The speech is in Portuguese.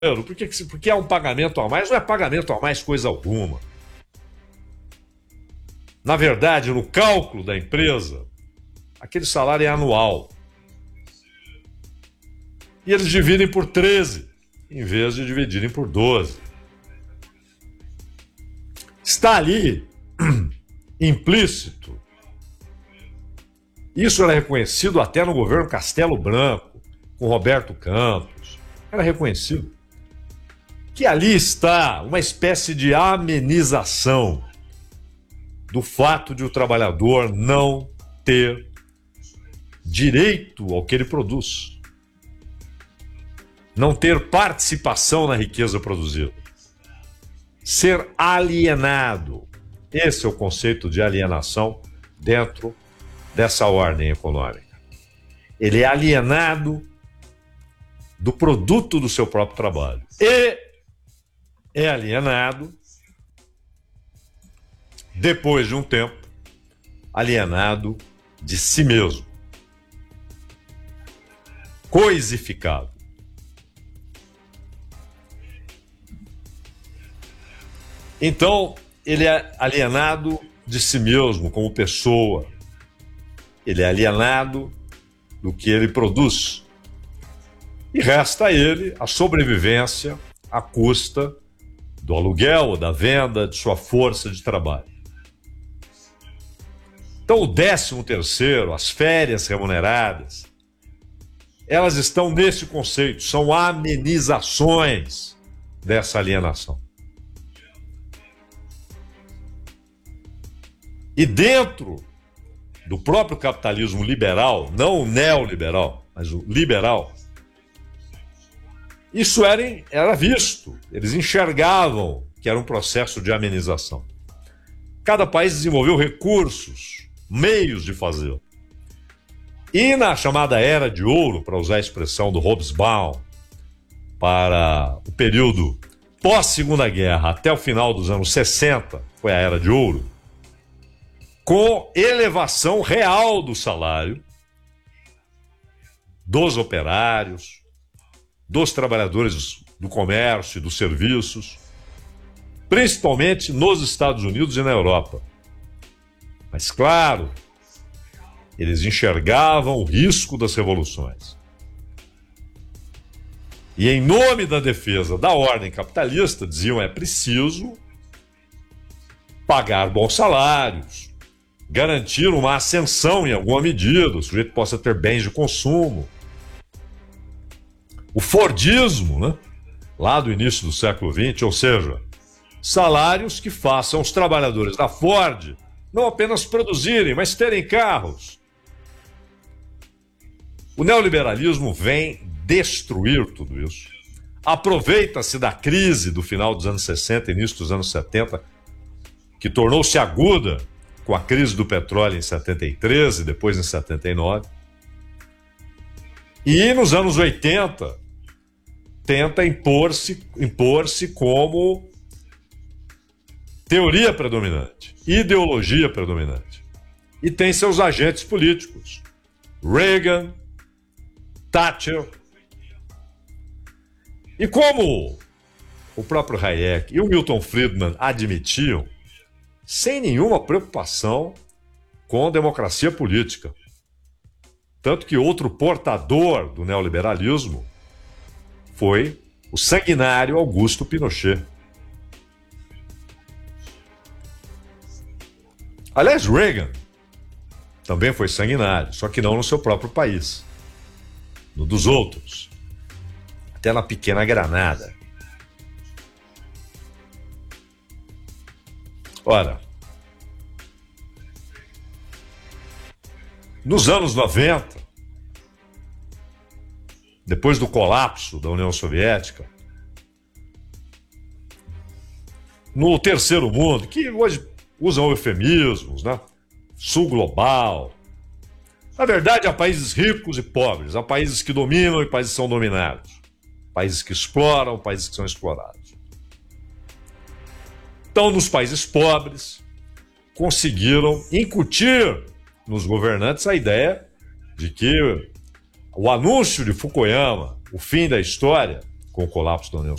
Porque é um pagamento a mais, não é pagamento a mais coisa alguma. Na verdade, no cálculo da empresa, aquele salário é anual. E eles dividem por 13, em vez de dividirem por 12. Está ali, implícito. Isso era reconhecido até no governo Castelo Branco, com Roberto Campos. Era reconhecido. Que ali está uma espécie de amenização do fato de o trabalhador não ter direito ao que ele produz. Não ter participação na riqueza produzida. Ser alienado. Esse é o conceito de alienação dentro dessa ordem econômica. Ele é alienado do produto do seu próprio trabalho. E é alienado, depois de um tempo, alienado de si mesmo. Coisificado. Então, ele é alienado de si mesmo como pessoa. Ele é alienado do que ele produz. E resta a ele a sobrevivência à custa do aluguel ou da venda de sua força de trabalho. Então, o 13º, as férias remuneradas, elas estão nesse conceito, são amenizações dessa alienação. E dentro do próprio capitalismo liberal, não o neoliberal, mas o liberal, isso era visto, eles enxergavam que era um processo de amenização. Cada país desenvolveu recursos, meios de fazê-lo. E na chamada Era de Ouro, para usar a expressão do Hobsbawm, para o período pós-Segunda Guerra até o final dos anos 60, foi a Era de Ouro, com elevação real do salário dos operários, dos trabalhadores do comércio e dos serviços, principalmente nos Estados Unidos e na Europa. Mas, claro, eles enxergavam o risco das revoluções. E, em nome da defesa da ordem capitalista, diziam: é preciso pagar bons salários, garantir uma ascensão em alguma medida, o sujeito possa ter bens de consumo. O Fordismo, né? Lá do início do século XX, ou seja, salários que façam os trabalhadores da Ford não apenas produzirem, mas terem carros. O neoliberalismo vem destruir tudo isso. Aproveita-se da crise do final dos anos 60 e início dos anos 70, que tornou-se aguda com a crise do petróleo em 73 e depois em 79. E nos anos 80, tenta impor-se como teoria predominante, ideologia predominante. E tem seus agentes políticos. Reagan, Thatcher. E como o próprio Hayek e o Milton Friedman admitiam, sem nenhuma preocupação com democracia política. Tanto que outro portador do neoliberalismo foi o sanguinário Augusto Pinochet. Aliás, Reagan também foi sanguinário, só que não no seu próprio país, no dos outros, até na pequena Granada. Ora, nos anos 90, depois do colapso da União Soviética, no terceiro mundo, que hoje usam eufemismos, né? Sul global. Na verdade, há países ricos e pobres, há países que dominam e países que são dominados, países que exploram, países que são explorados. Então, nos países pobres, conseguiram incutir nos governantes a ideia de que o anúncio de Fukuyama, o fim da história, com o colapso da União